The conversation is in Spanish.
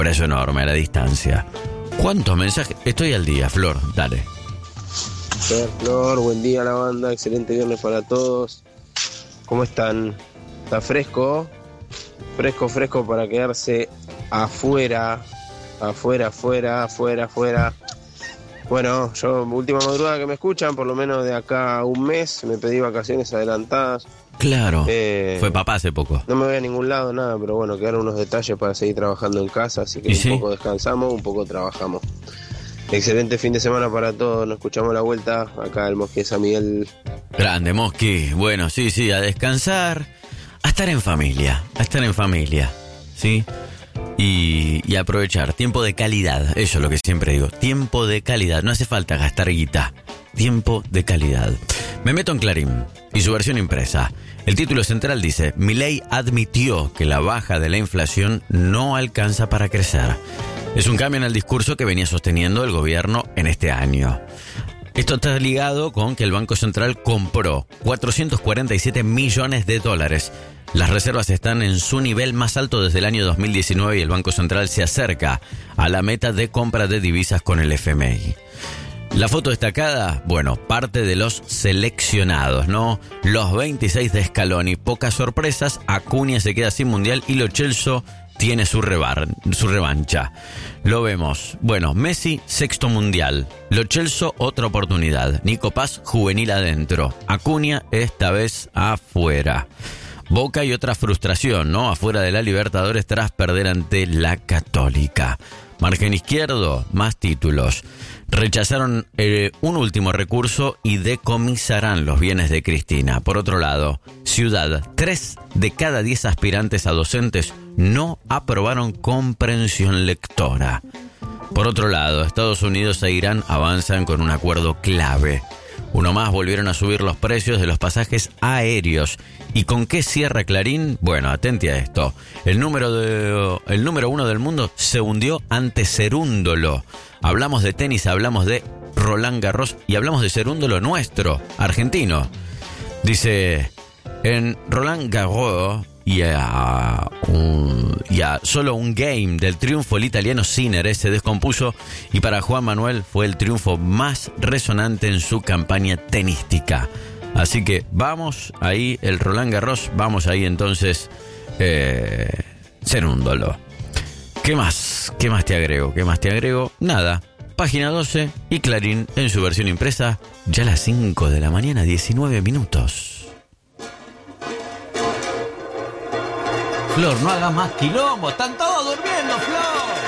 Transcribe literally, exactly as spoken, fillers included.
aprecio enorme a la distancia. ¿Cuántos mensajes? Estoy al día, Flor, dale. Flor, buen día a la banda, excelente viernes para todos. ¿Cómo están? ¿Está fresco? Fresco, fresco para quedarse afuera, afuera, afuera, afuera, afuera. Bueno, yo, última madrugada que me escuchan, por lo menos de acá a un mes, me pedí vacaciones adelantadas. Claro, eh, fue papá hace poco. No me voy a ningún lado, nada, pero bueno, quedaron unos detalles para seguir trabajando en casa, así que ¿Y un sí? poco descansamos, un poco trabajamos. Excelente fin de semana para todos, nos escuchamos a la vuelta, acá el Mosque de San Miguel. Grande, Mosqui. Bueno, sí, sí, a descansar, a estar en familia, a estar en familia, ¿sí? Y, y aprovechar, tiempo de calidad, eso es lo que siempre digo, tiempo de calidad, no hace falta gastar guita, tiempo de calidad. Me meto en Clarín y su versión impresa. El título central dice: Milei admitió que la baja de la inflación no alcanza para crecer. Es un cambio en el discurso que venía sosteniendo el gobierno en este año. Esto está ligado con que el Banco Central compró cuatrocientos cuarenta y siete millones de dólares. Las reservas están en su nivel más alto desde el año dos mil diecinueve y el Banco Central se acerca a la meta de compra de divisas con el F M I. La foto destacada, bueno, parte de los seleccionados, ¿no? Los veintiséis de Scaloni, pocas sorpresas, Acuña se queda sin mundial y Lo Celso tiene su, rebar, su revancha. Lo vemos. Bueno, Messi, sexto mundial. Lo Celso, otra oportunidad. Nico Paz, juvenil adentro. Acuña, esta vez afuera. Boca y otra frustración, ¿no? Afuera de la Libertadores tras perder ante la Católica. Margen izquierdo, más títulos. Rechazaron eh, un último recurso y decomisarán los bienes de Cristina. Por otro lado, Ciudad, tres de cada diez aspirantes a docentes no aprobaron comprensión lectora. Por otro lado, Estados Unidos e Irán avanzan con un acuerdo clave. Uno más, volvieron a subir los precios de los pasajes aéreos. ¿Y con qué cierra Clarín? Bueno, atente a esto. El número, de, el número uno del mundo se hundió ante Cerúndolo. Hablamos de tenis, hablamos de Roland Garros y hablamos de Cerúndolo nuestro, argentino. Dice, en Roland Garros y a, un, y a solo un game del triunfo, el italiano Sinner se descompuso y para Juan Manuel fue el triunfo más resonante en su campaña tenística. Así que vamos ahí, el Roland Garros, vamos ahí entonces, eh, Cerúndolo. ¿Qué más? ¿Qué más te agrego? ¿Qué más te agrego? Nada. Página doce y Clarín en su versión impresa, ya a las cinco de la mañana, diecinueve minutos. Flor, no hagas más quilombo, están todos durmiendo, Flor.